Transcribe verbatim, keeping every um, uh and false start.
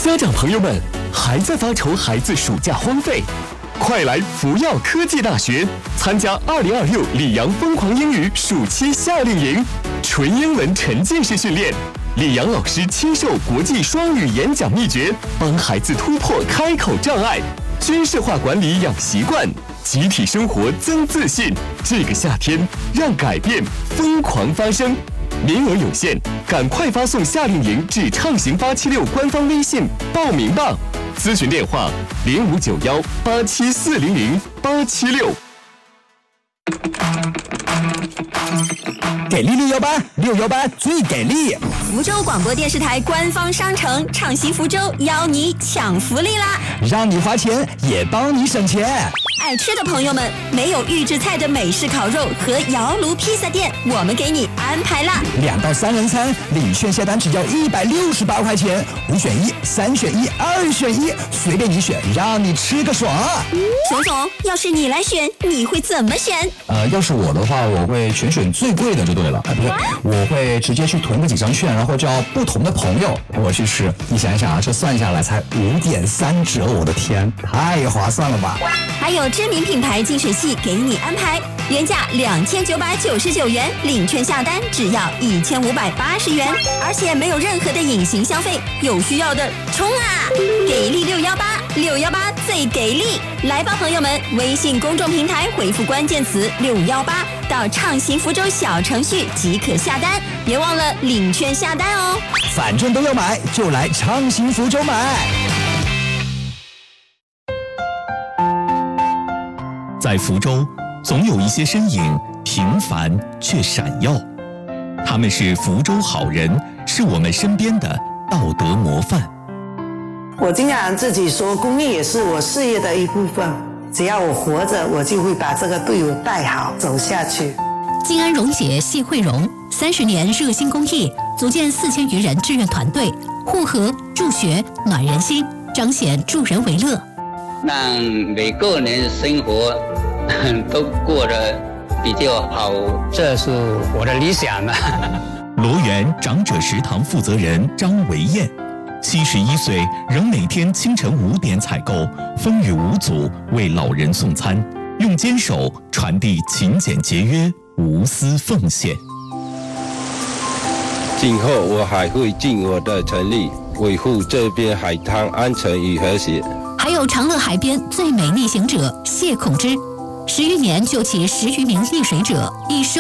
家长朋友们，还在发愁孩子暑假荒废？快来福耀科技大学参加二零二六里昂疯狂英语暑期夏令营，纯英文沉浸式训练。李阳老师亲授国际双语演讲秘诀，帮孩子突破开口障碍，军事化管理养习惯，集体生活增自信。这个夏天，让改变疯狂发生。名额有限，赶快发送夏令营至畅行八七六官方微信报名吧。咨询电话：零五九幺八七四零零八七六。 给力六幺八，六幺八最给力！ 福州广播电视台官方商城畅行福州邀你抢福利啦！ 让你花钱也帮你省钱。 爱吃的朋友们，没有预制菜的美式烤肉和窑炉披萨店，我们给你安排啦！ 两到三人餐，领券下单只要一百六十八块钱，五选一，三选一，二选一，随便你选，让你吃个爽！ 熊总，要是你来选，你会怎么选？ 呃，要是我的话，我会全选最贵的就对了。哎，不对，我会直接去囤个几张券，然后叫不同的朋友陪我去吃。你想一想啊，这算下来才五点三折，我的天，太划算了吧！ 还有知名品牌净水器给你安排，原价两千九百九十九元，领券下单只要一千五百八十元，而且没有任何的隐形消费，有需要的冲啊！给力六幺八，六幺八最给力！来吧，朋友们，微信公众平台回复关键词六幺八到畅行福州小程序即可下单，别忘了领券下单哦。 反正都要买，就来畅行福州买。 在福州，总有一些身影平凡却闪耀，他们是福州好人，是我们身边的道德模范。 我经常自己说，公益也是我事业的一部分。只要我活着，我就会把这个队伍带好，走下去。 静安荣姐谢慧荣，三十年热心公益，组建四千余人志愿团队，护河助学暖人心，彰显助人为乐， 让每个人生活都过得比较好，这是我的理想啊。 罗源长者食堂负责人张维燕，七十一岁，仍每天清晨五点采购，风雨无阻为老人送餐，用坚守传递勤俭节约、无私奉献。 今后我还会尽我的全力维护这边海滩安全与和谐。 还有长乐海边最美逆行者谢孔之，十余年救起十余名溺水者，一生